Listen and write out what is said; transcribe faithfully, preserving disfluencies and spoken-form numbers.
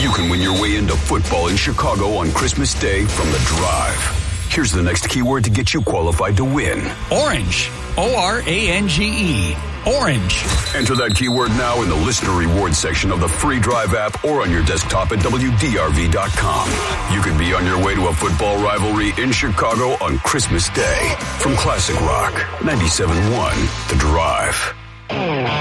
You can win your way into football in Chicago on Christmas Day from The Drive. Here's the next keyword to get you qualified to win. Orange. O R A N G E. Orange. Enter that keyword now in the listener reward section of the free Drive app or on your desktop at W D R V dot com. You could be on your way to a football rivalry in Chicago on Christmas Day. From Classic Rock, ninety-seven point one, The Drive.